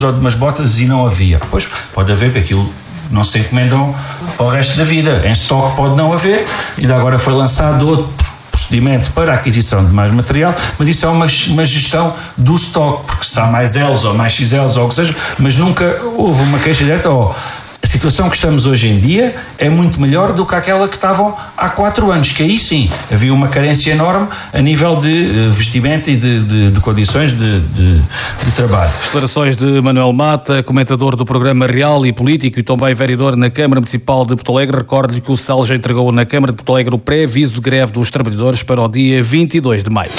ou de umas botas e não havia. Pois pode haver, porque aquilo não se encomendam para o resto da vida. Em estoque pode não haver, ainda agora foi lançado outro procedimento para a aquisição de mais material, mas isso é uma gestão do estoque, porque se há mais L's ou mais XL's ou o que seja, mas nunca houve uma queixa direta. A situação que estamos hoje em dia é muito melhor do que aquela que estavam há 4 anos, que aí sim havia uma carência enorme a nível de vestimenta e de condições de trabalho. Declarações de Manuel Mata, comentador do programa Real e Político e também vereador na Câmara Municipal de Porto Alegre. Recordo-lhe que o CEL já entregou na Câmara de Porto Alegre o pré-aviso de greve dos trabalhadores para o dia 22 de maio.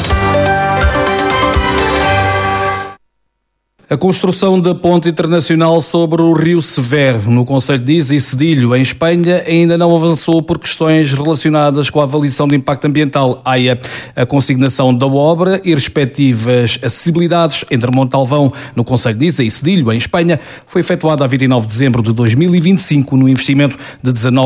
A construção da ponte internacional sobre o Rio Severo, no concelho de Isa e Cedilho, em Espanha, ainda não avançou por questões relacionadas com a avaliação de impacto ambiental, AIA. A consignação da obra e respectivas acessibilidades entre Montalvão, no concelho de Isa e Cedilho, em Espanha, foi efetuada a 29 de dezembro de 2025, no investimento de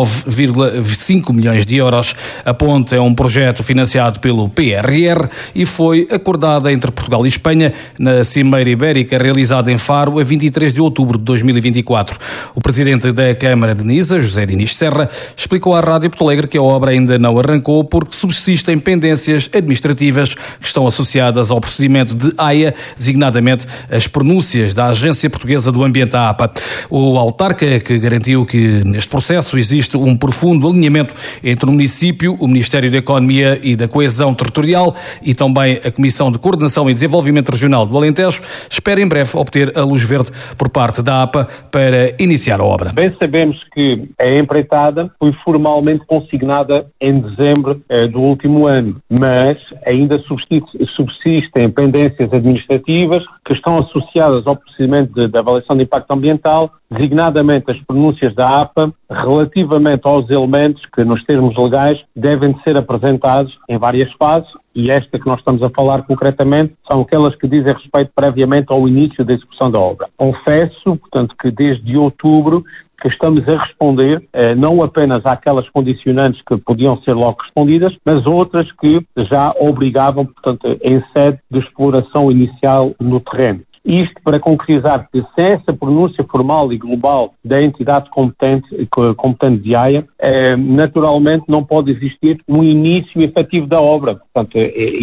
19,5 milhões de euros. A ponte é um projeto financiado pelo PRR e foi acordada entre Portugal e Espanha na Cimeira Ibérica realizada em Faro a 23 de outubro de 2024. O presidente da Câmara de Nisa, José Diniz Serra, explicou à Rádio Porto Alegre que a obra ainda não arrancou porque subsistem pendências administrativas que estão associadas ao procedimento de AIA, designadamente as pronúncias da Agência Portuguesa do Ambiente, a APA. O autarca que garantiu que neste processo existe um profundo alinhamento entre o município, o Ministério da Economia e da Coesão Territorial e também a Comissão de Coordenação e Desenvolvimento Regional do Alentejo, espera em breve obter a luz verde por parte da APA para iniciar a obra. Bem sabemos que a empreitada foi formalmente consignada em dezembro do último ano, mas ainda subsistem pendências administrativas que estão associadas ao procedimento de avaliação de impacto ambiental, designadamente as pronúncias da APA, relativamente aos elementos que, nos termos legais, devem de ser apresentados em várias fases, e esta que nós estamos a falar concretamente são aquelas que dizem respeito previamente ao início da execução da obra. Confesso, portanto, que desde outubro que estamos a responder não apenas àquelas condicionantes que podiam ser logo respondidas, mas outras que já obrigavam, portanto, em sede de exploração inicial no terreno. Isto para concretizar que sem essa pronúncia formal e global da entidade competente de AIA, naturalmente não pode existir um início efetivo da obra. Portanto,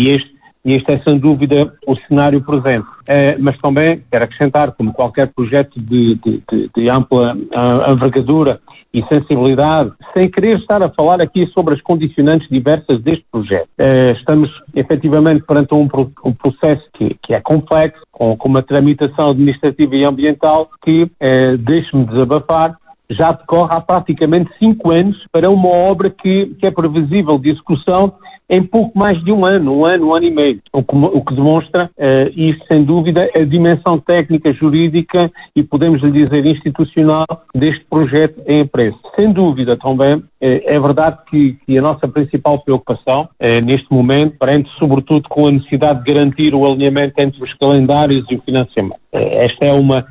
este é sem dúvida o cenário presente. Mas também quero acrescentar, como qualquer projeto de ampla envergadura e sensibilidade, sem querer estar a falar aqui sobre as condicionantes diversas deste projeto. Estamos efetivamente perante um processo que é complexo, com uma tramitação administrativa e ambiental que, deixe-me desabafar, já decorre há praticamente 5 anos para uma obra que é previsível de execução em pouco mais de um ano e meio, o que demonstra, isso sem dúvida, a dimensão técnica, jurídica e podemos lhe dizer institucional deste projeto em preço. Sem dúvida também, é verdade que a nossa principal preocupação neste momento, parente sobretudo com a necessidade de garantir o alinhamento entre os calendários e o financiamento. Esta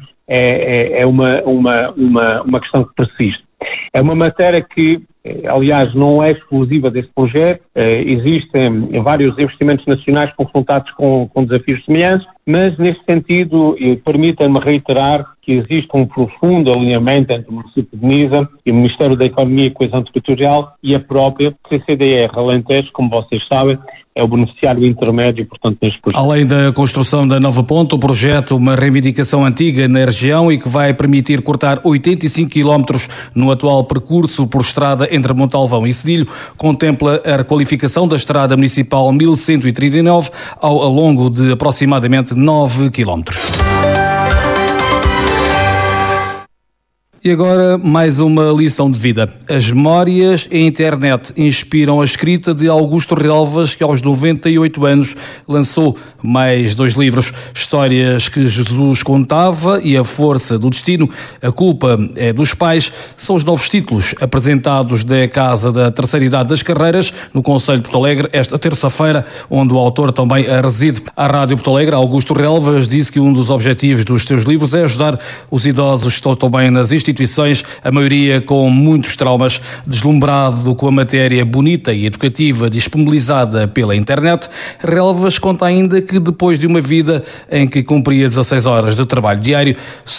é uma questão que persiste. É uma matéria que, aliás, não é exclusiva deste projeto. Existem vários investimentos nacionais confrontados com desafios semelhantes, mas, neste sentido, permita-me reiterar que existe um profundo alinhamento entre o município de Nisa e o Ministério da Economia e Coesão Territorial e a própria CCDR Alentejo, como vocês sabem, é o beneficiário intermédio, portanto, neste projeto. Além da construção da nova ponte, o projeto, uma reivindicação antiga na região e que vai permitir cortar 85 km no atual percurso por estrada entre Montalvão e Cedilho, contempla a requalificação da estrada municipal 1139 ao longo de aproximadamente 9 km. E agora mais uma lição de vida. As memórias e a internet inspiram a escrita de Augusto Relvas, que aos 98 anos lançou mais 2 livros. Histórias que Jesus contava e A Força do Destino, A Culpa é dos Pais, são os novos títulos apresentados da Casa da Terceira Idade das Carreiras, no concelho de Porto Alegre, esta terça-feira, onde o autor também reside. À Rádio Porto Alegre, Augusto Relvas disse que um dos objetivos dos seus livros é ajudar os idosos que estão também nas instituições, a maioria com muitos traumas. Deslumbrado com a matéria bonita e educativa disponibilizada pela internet, Relvas conta ainda que depois de uma vida em que cumpria 16 horas de trabalho diário,